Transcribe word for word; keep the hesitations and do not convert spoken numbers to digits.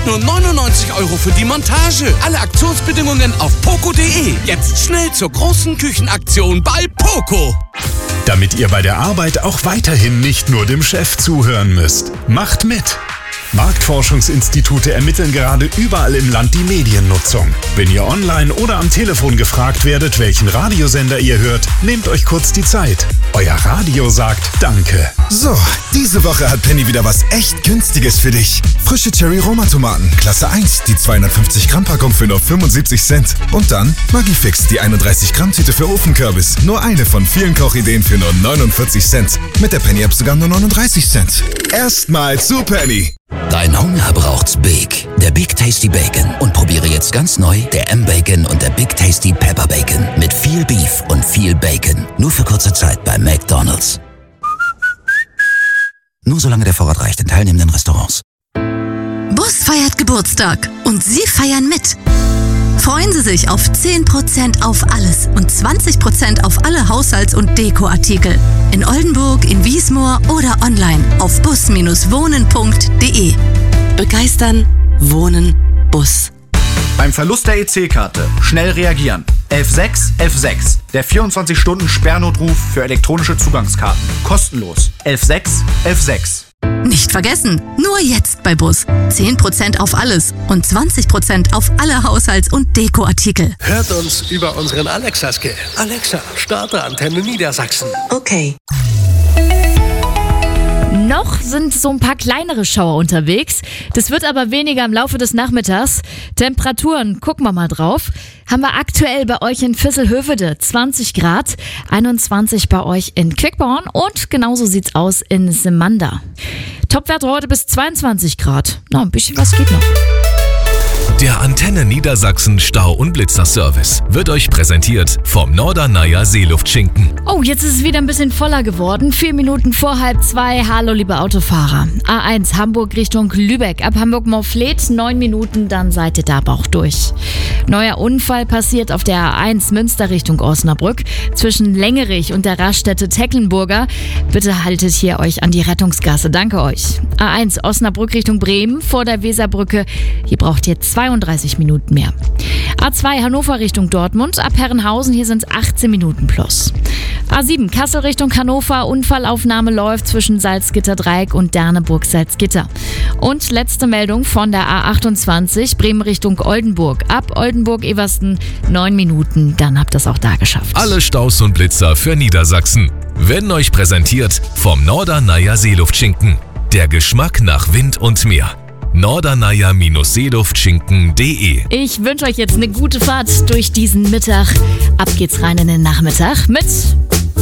nur neunundneunzig Euro für die Montage. Alle Aktionsbedingungen auf poco punkt de. Jetzt schnell zur großen Küchenaktion bei Poco. Damit ihr bei der Arbeit auch weiterhin nicht nur dem Chef zuhören müsst. Macht mit! Marktforschungsinstitute ermitteln gerade überall im Land die Mediennutzung. Wenn ihr online oder am Telefon gefragt werdet, welchen Radiosender ihr hört, nehmt euch kurz die Zeit. Euer Radio sagt Danke. So, diese Woche hat Penny wieder was echt Günstiges für dich. Frische Cherry-Roma-Tomaten, Klasse eins, die zweihundertfünfzig Gramm Packung für nur fünfundsiebzig Cent. Und dann Maggi-Fix, die einunddreißig Gramm Tüte für Ofenkürbis. Nur eine von vielen Kochideen für nur neunundvierzig Cent. Mit der Penny-App sogar nur neununddreißig Cent. Erstmal zu Penny. Dein Hunger braucht's Big, der Big Tasty Bacon. Und probiere jetzt ganz neu der M-Bacon und der Big Tasty Pepper Bacon. Mit viel Beef und viel Bacon. Nur für kurze Zeit bei McDonald's. Nur solange der Vorrat reicht in teilnehmenden Restaurants. Bus feiert Geburtstag und Sie feiern mit. Freuen Sie sich auf zehn Prozent auf alles und zwanzig Prozent auf alle Haushalts- und Dekoartikel. In Oldenburg, in Wiesmoor oder online auf bus Bindestrich wohnen punkt de. Begeistern, wohnen, Bus. Beim Verlust der E C-Karte schnell reagieren. elf sechs elf sechs. Der vierundzwanzig Stunden Sperrnotruf für elektronische Zugangskarten. Kostenlos. elf sechs elf sechs. Nicht vergessen, nur jetzt bei Bus. zehn Prozent auf alles und zwanzig Prozent auf alle Haushalts- und Dekoartikel. Hört uns über unseren Alexa-Skill. Alexa, starte Antenne Niedersachsen. Okay. Noch sind so ein paar kleinere Schauer unterwegs. Das wird aber weniger im Laufe des Nachmittags. Temperaturen, gucken wir mal drauf. Haben wir aktuell bei euch in Visselhövede zwanzig Grad, einundzwanzig bei euch in Quickborn und genauso sieht's aus in Simanda. Topwerte heute bis zweiundzwanzig Grad. Na, ein bisschen was geht noch. Der Antenne Niedersachsen Stau- und Blitzerservice wird euch präsentiert vom Norderneier Seeluftschinken. Oh, jetzt ist es wieder ein bisschen voller geworden. Vier Minuten vor halb zwei. Hallo, liebe Autofahrer. A eins Hamburg Richtung Lübeck. Ab Hamburg-Morfleet neun Minuten, dann seid ihr da aber auch durch. Neuer Unfall passiert auf der A eins Münster Richtung Osnabrück zwischen Längerich und der Raststätte Tecklenburger. Bitte haltet hier euch an die Rettungsgasse. Danke euch. A eins Osnabrück Richtung Bremen vor der Weserbrücke. Hier braucht ihr zweiunddreißig Minuten mehr. A zwei Hannover Richtung Dortmund. Ab Herrenhausen, hier sind es achtzehn Minuten plus. A sieben Kassel Richtung Hannover. Unfallaufnahme läuft zwischen Salzgitter-Dreieck und Derneburg-Salzgitter. Und letzte Meldung von der A achtundzwanzig Bremen Richtung Oldenburg. Ab Oldenburg-Eversten neun Minuten. Dann habt ihr es auch da geschafft. Alle Staus und Blitzer für Niedersachsen werden euch präsentiert vom Norderneier Seeluftschinken. Der Geschmack nach Wind und Meer. Norderneier Seeluftschinken punkt de. Ich wünsche euch jetzt eine gute Fahrt durch diesen Mittag. Ab geht's rein in den Nachmittag mit